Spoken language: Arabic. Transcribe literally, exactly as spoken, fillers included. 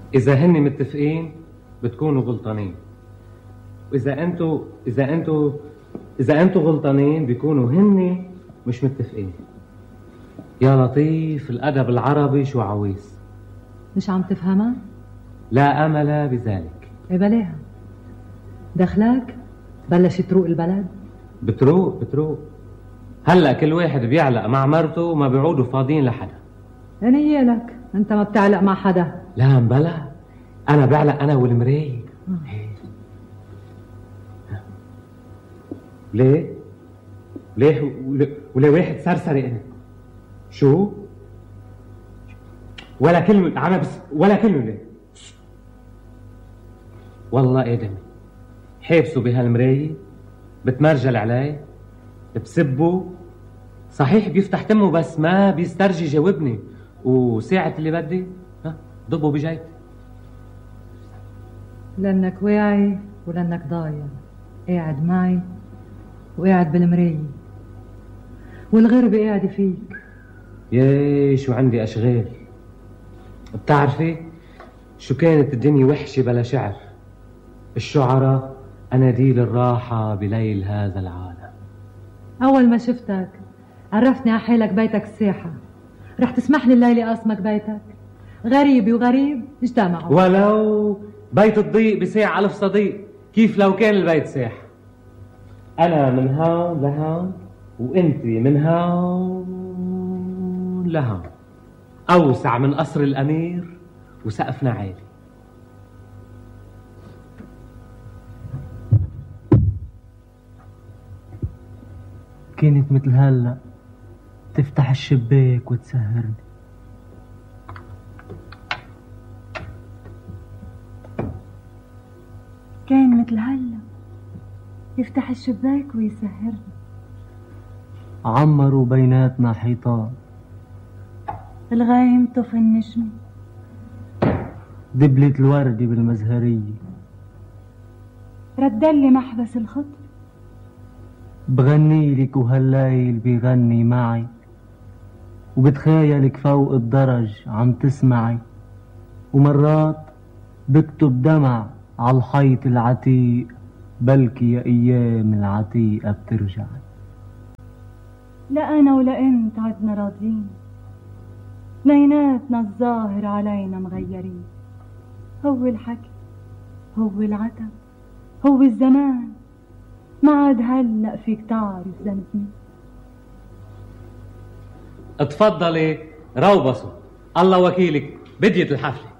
إذا هن متفقين بتكونوا غلطانين، وإذا أنتوا إذا أنتوا إذا أنتوا غلطانين بيكونوا هن مش متفقين. يا لطيف الأدب العربي شو عويس. مش عم تفهمها؟ لا أمل بذلك. إيه بلاها دخلك بلش تروق البلد؟ بتروق بتروق هلأ كل واحد بيعلق مع مرته وما بيعودوا فاضيين لحدا. يعني هي لك أنت ما بتعلق مع حدا؟ لا مبلا أنا بعلق أنا والمراية. ليه؟ ليه وليه واحد سرسري أنا؟ شو؟ ولا كلمة عم بس ولا كلمة ليه؟ والله ادمي حابسوا بهالمراية بتمرجل علي بسبه صحيح بيفتح تمه بس ما بيسترجي جاوبني، وساعة اللي بدي ها ضبه بجيبتي. لأنك واعي ولأنك ضايع قاعد معي وقاعد بالمراية والغربة قاعدة فيك. ياي شو عندي أشغال. بتعرفي شو كانت الدنيا وحشة بلا شعر. الشعراء أناديل الراحة بليل هذا العالم. أول ما شفتك عرفتني على حالك بيتك الساحة، رح تسمح لي الليلة أقسمك بيتك؟ غريب وغريب اجتمعوا. ولو بيت الضيق بساع ألف صديق، كيف لو كان البيت ساحة؟ أنا من هون لهون وأنت من هون لهون، أوسع من قصر الأمير وسقفنا عالي. كانت مثل هلا تفتح الشباك وتسهرني. كان مثل هلا يفتح الشباك ويسهرني. عمروا بيناتنا حيطان، الغايم طفى النجمة، دبلة الوردة بالمزهرية، ردلي محبس الخط، بغني لك وهالليل بيغني معي، وبتخيلك فوق الدرج عم تسمعي، ومرات بكتب دمع على الحيط العتيق، بلكي يا ايام العتيقة بترجعي. لا انا ولا انت عدنا راضين، اثنيناتنا الظاهر علينا مغيرين. هو الحكي هو العتب هو الزمان، ما عاد هلأ فيك تعرف ذنبني. اتفضلي روبصوا الله وكيلك بديت الحفلة.